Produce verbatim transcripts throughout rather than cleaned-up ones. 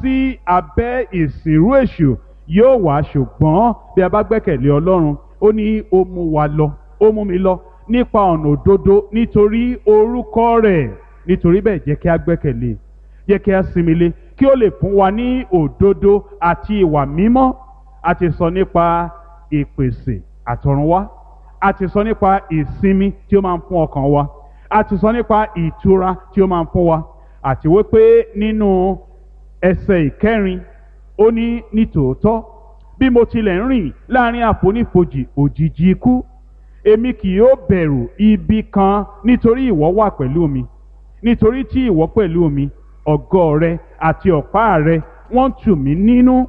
sí abẹ́ ìsìnrú èṣù yóò wá. Ṣùgbọ́n bí a bá gbẹ́kẹ̀lé Ọlọ́run, ó ní ó mú wa lọ, ó mú mi lọ nípa ọ̀nà òdodo nítorí orúkọ rẹ̀. Nítorí bẹ́ẹ̀ jẹ́ kí a gbẹ́kẹ̀lé, jẹ́ kí a sinmi lé, kí ó lè fún wa ní òdodo àti ìwà mímọ́. A ti sọ nípa ìpèsè àtọ̀runwá, a ti sọ nípa ìsinmi tí ó máa ń fún ọkàn wa, a ti sọ nípa ìtura tí ó máa ń fún wa, àti wípé nínú ẹsẹ̀ ìkẹrin ó ní nítòótọ́ bí mo tilẹ̀ ń rìn láàrin àfonífojì òjìji ikú, èmi kì yóò bẹ̀rù ibi kan, nítorí ìwọ wà pẹ̀lú mi. Nítorí tí ìwọ pẹ̀lú mi, ọ̀gọ rẹ àti ọ̀pá rẹ wọ́n tù mí nínú.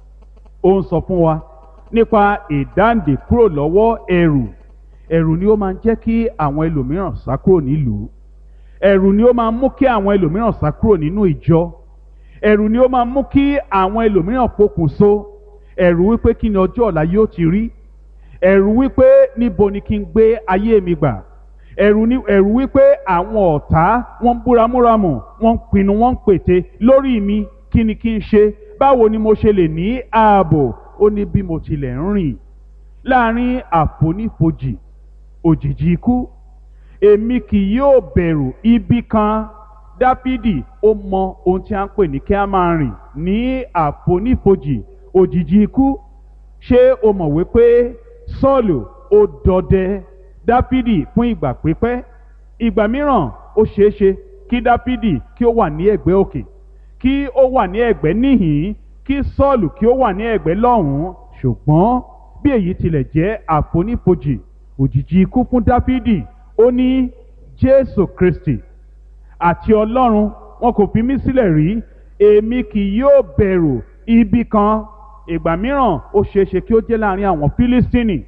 Ó ń sọ fún wa nípa ìdáǹdè kúrò lọ́wọ́ ẹ̀rù. Ẹ̀rù ni ó máa ń jẹ́ kí àwọn ẹlòmíràn sá kúrò nílùú. Ẹ̀rù ni ó máa ń mú kí àwọn ẹlòmíràn sá kúrò nínú ìjọ. Ẹ̀rù ni ó máa ń mú kí àwọn ẹlòmíràn pokùnso. Ẹ̀rù wípé kí ni ọjọ́ ọ̀la yóò ti rí. Ẹ̀rù wípé níbo ni kí n gbé ayé mi gbà. Ẹ̀rù ni ẹ̀rù wípé àwọn ọ̀tá wọ́n ń búramúramù, wọ́n ń pinnu, wọ́n ń pète lórí mi. Kí ni kí n ṣe? Báwo ni mo ṣe lè ní ààbò? Ó ní bí mo tilẹ̀ ń rìn láàrin àfonífojì òjìji ikú, èmi kì yóò bẹ̀rù ibi kan. Dáfídì ó mọ ohun tí a ń pè ní kí a máa rìn ní àfonífojì òjìji ikú. Ṣé o mọ̀ wípé Sọ́ọ̀lù ó dọdẹ Dáfídì fún ìgbà pípẹ́? Ìgbà mìíràn ó ṣeéṣe kí Dáfídì kí ó wà ní ẹ̀gbẹ́ òkè, kí ó wà ní ẹ̀gbẹ́ níhìn, kí Sọ́ọ̀lù kí ó wà ní ẹ̀gbẹ́ lọ́hùn-ún. Ṣùgbọ́n bí èyí tilẹ̀ jẹ́ àfonífojì òjìji ikú fún Dáfídì, ó ní Jésù Kristi àti Ọlọ́run wọn kò fi mí sílẹ̀ rí, èmi kì yóò bẹ̀rù ibi kan. Ìgbà mìíràn ó ṣeéṣe kí ó jẹ́ láàrin àwọn Fílístínì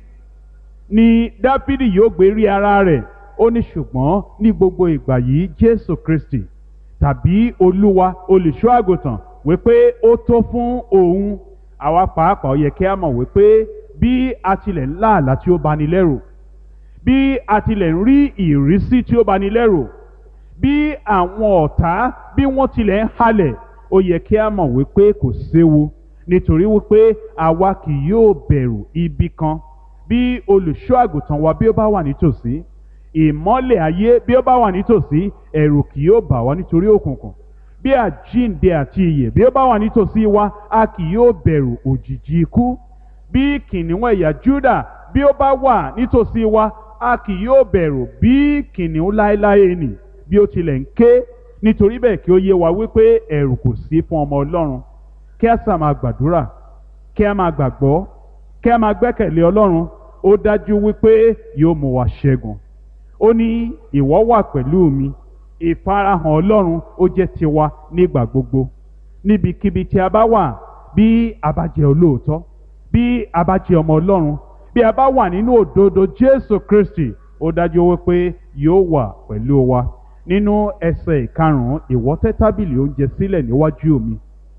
ni Dáfídì yóò gbé rí ara rẹ̀. Ó ní ṣùgbọ́n ní gbogbo ìgbà yìí Jésù Kristi tàbí Olúwa olùṣọ́ àgùntàn wípé ó tó fún òun. Àwa pàápàá ó yẹ kí a mọ̀ wípé bí a tilẹ̀ ń lá àlá tí ó bani lẹ́rù, bí a tilẹ̀ ń rí ìrísí tí ó bani lẹ́rù, bí àwọn ọ̀tá bí wọ́n tilẹ̀ ń halẹ̀, ó yẹ kí a mọ̀ wípé kò séwu, nítorí wípé àwa kì yóò bẹ̀rù ibi kan. Bí olùṣọ́ àgùntàn wa bí ó bá wà nítòsí, ìmọ́lẹ̀ ayé bí ó bá wà nítòsí, ẹ̀rù kì yóò bà wá nítorí òkùnkùn. Bí àjíǹde àti ìyè bí ó bá wà nítòsí wa, a kì yóò bẹ̀rù òjìji ikú. Bí kìnìún ẹ̀yà Júdà bí ó bá wà nítòsí wa, a kì yóò bẹ̀rù bí kìnìún láéláé nì bí ó tilẹ̀ ń ké. Nítorí bẹ́ẹ̀ kí ó yé wa wípé ẹ̀rù kò sí fún ọmọ Ọlọ́run. Kí a sá máa gbàdúrà, kí a máa gbàgbọ́, kí a máa gbẹ́kẹ̀lé Ọlọ́run. Ó dájú wípé yóò mú wa ṣẹ́gun. Ó ní ìwọ wà pẹ̀lú mi. Ìfarahàn Ọlọ́run ó jẹ́ tiwa nígbà gbogbo, níbikíbi tí a bá wà. Bí a bá jẹ́ olóòótọ́, bí a bá jẹ́ ọmọ Ọlọ́run, bí a bá wà nínú òdodo Jésù Kristi, ó dájú wípé yóò wà pẹ̀lú wa. Nínú ẹsẹ̀ ìkarùn-ún, ìwọ tẹ́ tábìlì oúnjẹ sílẹ̀ níwájú mi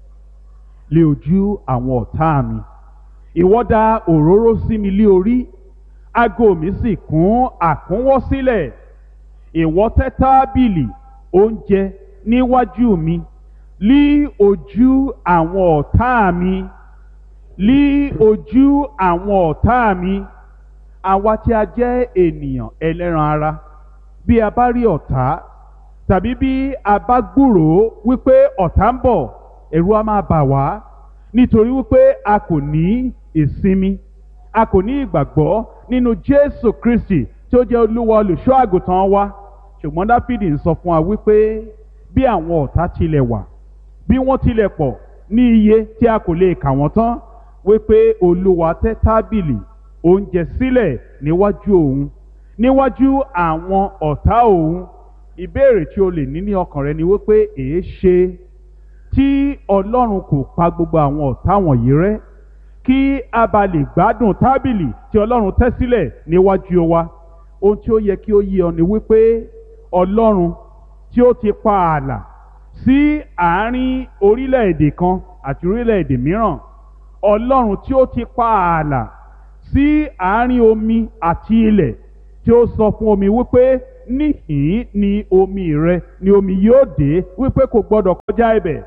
lé ojú àwọn ọ̀tá mi. Ìwọ dà òróró sí mi lé orí, ago mi sì kún àkúnwọ́ sílẹ̀. Ìwọ tẹ́ tábìlì oúnjẹ níwájú mi lí ojú àwọn ọ̀tá mi, lí ojú àwọn ọ̀tá mi. Àwa tí a jẹ́ ènìyàn ẹlẹ́ran ara, bí a bá rí ọ̀tá tàbí bí a bá gbúròó wípé ọ̀tá ń bọ̀, ẹ̀rù á máa bà wá, nítorí wípé a kò ní ìsinmi, a kò ní ìgbàgbọ́ nínú Jésù Kristi tí ó jẹ́ Olúwa olùṣọ́ àgùntàn wa. Ṣùgbọ́n Dáfídì ń sọ fún wa wípé bí àwọn ọ̀tá tilẹ̀ wà, bí wọ́n tilẹ̀ pọ̀ ní iye tí a kò lè kà wọ́n tán, wípé Olúwa tẹ́ tábìlì oúnjẹ sílẹ̀ níwájú òun, níwájú àwọn ọ̀tá òun. Ìbéèrè tí o lè ní ní ọkàn rẹ ni wípé èé ṣe tí Ọlọ́run kò pa gbogbo àwọn ọ̀tá wọ̀nyí rẹ́, kí a bá lè gbádùn tábìlì tí Ọlọ́run tẹ́ sílẹ̀ níwájú wa. Ohun tí ó yẹ kí ó yé ọ ni wípé Ọlọ́run tí ó ti pa ààlà sí àárín orílẹ̀-èdè kan àti orílẹ̀-èdè mìíràn, Ọlọ́run tí ó ti pa ààlà sí àárín omi àti ilẹ̀, tí ó sọ fún omi wípé níhìn ni omi rẹ ni omi yóò dé, wípé kò gbọdọ̀ kọjá ibẹ̀.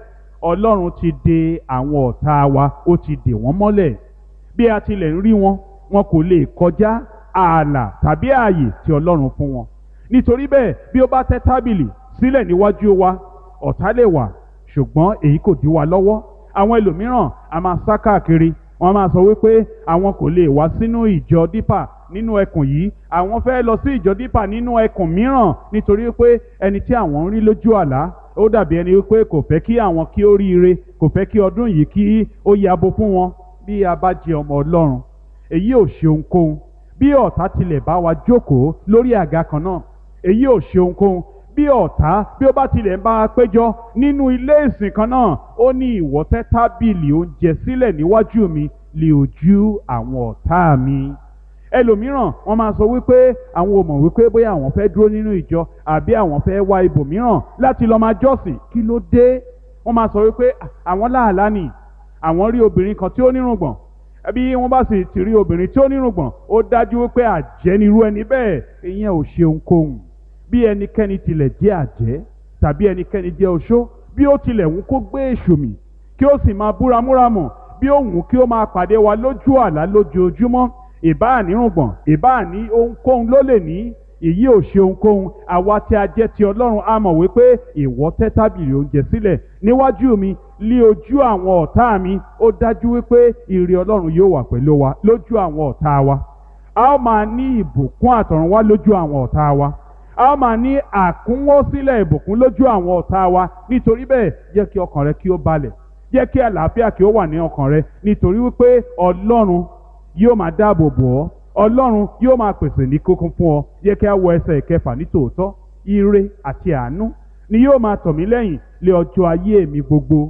Ọlọ́run ti dè àwọn ọ̀tá wa, ó ti dè wọ́n mọ́lẹ̀. Bí a tilẹ̀ ń rí wọn, wọn kò lè kọjá ààlà tàbí ààyè tí Ọlọ́run fún wọn. Nítorí bẹ́ẹ̀, bí ó bá tẹ́ tábìlì sílẹ̀ níwájú wa, ọ̀tá lè wà, ṣùgbọ́n èyí kò dí wa lọ́wọ́. Àwọn ẹlòmíràn a máa sá káàkiri, wọ́n máa sọ wípé àwọn kò lè wá sínú ìjọ dípà nínú ẹkùn yìí, àwọn fẹ́ lọ sí ìjọ dípà nínú ẹkùn mìíràn, nítorí pé ẹni tí àwọn ń rí lójú àlá ó dàbí ẹni wípé kò fẹ́ kí àwọn kí ó ríire, kò fẹ́ kí ọdún yìí kí ó yabo fún wọn. Bí a bá jẹ́ ọmọ Ọlọ́run, èyí ò ṣe ohunkóhun. Bí ọ̀tá tilẹ̀ bá wa jókòó lórí àga kan náà, èyí ò ṣe ohunkóhun. Bí ọ̀tá bí ó bá tilẹ̀ ń bá a péjọ nínú ilé ìsìn kan náà, ó ní ìwọ tẹ́ tábìlì oúnjẹ sílẹ̀ níwájú mi lé ojú àwọn ọ̀tá mi. Ẹlòmíràn wọ́n máa sọ wípé àwọn ò mọ̀ wípé bóyá àwọn fẹ́ dúró nínú ìjọ àbí àwọn fẹ́ wá ibòmíràn láti lọ máa jọ́sìn. Kí ló dé? Wọ́n máa sọ wípé àwọn láàlá ni, àwọn rí obìnrin kan tí ó nírùngbọ̀n. Bí wọ́n bá sì ti rí obìnrin tí ó nírùngbọ̀n, ó dájú wípé àjẹ́ ni irú ẹni bẹ́ẹ̀. Ìyẹn ò ṣe ohunkóhun. Bí ẹnikẹ́ni tilẹ̀ jẹ́ àjẹ́ tàbí ẹnikẹ́ni jẹ́ oṣó, bí ó tilẹ̀ wù kó gbé èṣù mì kí ó sì máa búramúramù, bí ó wù kí ó máa pàdé wa lójú àlá lójoojúmọ́, ìbá nírùngbọ̀n ìbá ní ohunkóhun ló lè ní, èyí ò ṣe ohunkóhun. Àwa tí a jẹ́ ti Ọlọ́run a mọ̀ wípé ìwọ tẹ́ tábìlì oúnjẹ sílẹ̀ níwájú mi lé ojú àwọn ọ̀tá mi. Ó dájú wípé ìrè Ọlọ́run yóò wà pẹ̀lú wa lójú àwọn ọ̀tá wa. A ó máa ní ìbùkún àtọ̀runwá lójú àwọn ọ̀tá wa. A ó máa ní àkúnwó sílẹ̀ ìbùkún lójú àwọn ọ̀tá wa. Nítorí bẹ́ẹ̀, jẹ́ kí ọkàn rẹ kí ó balẹ̀, jẹ́ kí àlàáfíà kí ó wà ní ọkàn rẹ, nítorí wípé Ọlọ́run yóò máa dáàbò bò ọ́, Ọlọ́run yóò máa pèsè ní kókún fún ọ. Jẹ́ kí a wọ ẹsẹ̀ ìkẹfà. Ní tòótọ́, ire àti àánú ni yóò máa tọ̀ mí lẹ́yìn lé ọjọ́ ayé mi gbogbo.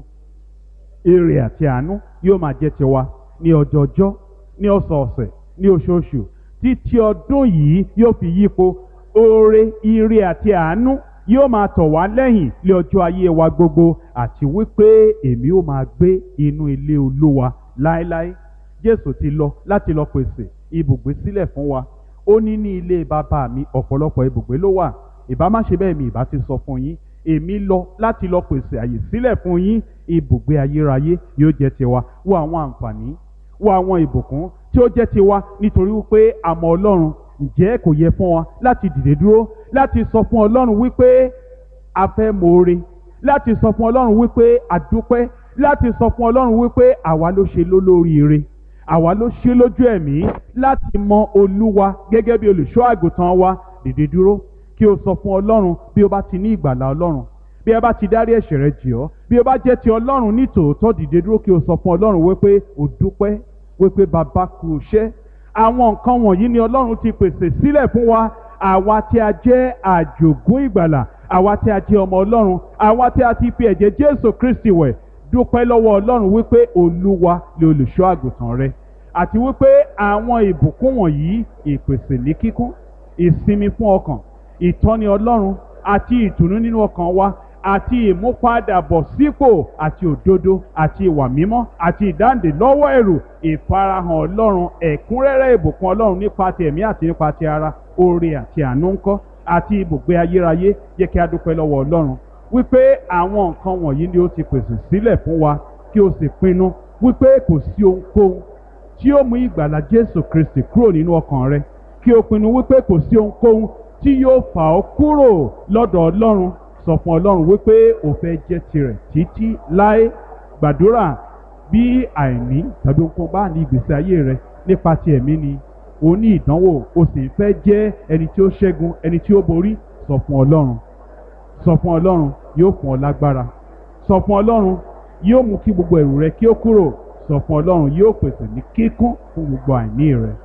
Ire àti àánú yóò máa jẹ́ tiwa ní ọjọọjọ́, ní ọ̀sọ̀ọ̀sẹ̀, ní oṣooṣù, títí ọdún yìí yóò fi yípo. Oore, ire àti àánú yóò máa tọ̀ wá lẹ́yìn lé ọjọ́ ayé wa gbogbo, àti wípé èmi ó máa gbé inú ilé Olúwa láéláé. Jésù ti lọ láti lọ pèsè ibùgbé sílẹ̀ fún wa. Ó ní ní ilé bàbá mi ọ̀pọ̀lọpọ̀ ibùgbé ló wà. Ìbá má ṣe bẹ́ẹ̀ mi ìbá ti sọ fún yín. Èmi lọ láti lọ pèsè àyè sílẹ̀ fún yín. Ibùgbé ayérayé yóò jẹ́ tiwa. Wo àwọn àǹfààní, wo àwọn ìbùkún tí ó jẹ́ tiwa nítorí wípé a mọ Ọlọ́run. Ǹjẹ́ kò yẹ fún wa láti dìde dúró láti sọ fún Ọlọ́run wípé a fẹ́ mọ̀ọ́re, láti sọ fún Ọlọ́run wípé a dúpẹ́, láti sọ fún Ọlọ́run wípé àwa ló ṣe lólóríire, àwa ló ṣe lójú ẹ̀mí láti mọ Olúwa gẹ́gẹ́ bí olùṣọ́ àgùntàn wa. Dìde dúró kí o sọ fún Ọlọ́run bí o bá ti ní ìgbàlà Ọlọ́run, bí ẹ bá ti dárí ẹ̀ṣẹ̀ rẹ jì ọ́, bí o bá jẹ́ ti Ọlọ́run ní tòótọ́. Dìde dúró kí o sọ fún Ọlọ́run wípé o dúpẹ́, wípé bàbá kú iṣẹ́. Àwọn nǹkan wọ̀nyí ni Ọlọ́run ti pèsè sílẹ̀ fún wa. Àwa tí a jẹ́ àjògún ìgbàlà, àwa tí a jẹ́ ọmọ Ọlọ́run, àwa tí a ti fi ẹ̀jẹ̀ Jésù Kristi wẹ̀, dúpẹ́ lọ́wọ́ Ọlọ́run wípé Olúwa ni olùṣọ́ àgùntàn rẹ, àti wípé àwọn ìbùkún wọ̀nyí, ìpèsè ní kíkún, ìsinmi fún ọkàn, ìtọ́ni Ọlọ́run àti ìtùnú nínú ọkàn wa, àti ìmúpadàbọ̀ sípò àti òdodo àti ìwà mímọ́ àti ìdáǹdè lọ́wọ́ ẹ̀rù, ìfarahàn Ọlọ́run, ẹ̀kúnrẹ́rẹ́ ìbùkún Ọlọ́run nípa ti ẹ̀mí àti nípa ti ara, oore àti àánú ńkọ́ àti ibùgbé ayérayé. Jẹ́ kí a dúpẹ́ lọ́wọ́ Ọlọ́run wípé àwọn nǹkan wọ̀nyí ni ó ti pèsè sílẹ̀ fún wa, kí o sì pinnu wípé kò sí ohunkóhun tí ó mú ìgbàlà Jésù Kristi kúrò nínú ọkàn rẹ, kí o pinnu wípé kò sí ohunkóhun tí yóò fà ọ́ kúrò lọ́dọ̀ Ọlọ́run. Sọ fún Ọlọ́run wípé o fẹ́ jẹ́ tirẹ̀ títí láé. Gbàdúrà bí àìní tàbí ohunkóhun bá ní ìgbésí ayé rẹ nípa ti ẹ̀mí ni, o ní ìdánwò, o sì fẹ́ jẹ́ ẹni tí ó ṣẹ́gun, ẹni tí ó borí. Sọ fún Ọlọ́run, sọ fún Ọlọ́run, yóò fún ọ lágbára. Sọ fún Ọlọ́run, yóò mú kí gbogbo ẹ̀rù rẹ kí ó kúrò. Sọ fún Ọlọ́run, yóò pèsè ní kíkún fún gbogbo àìní rẹ.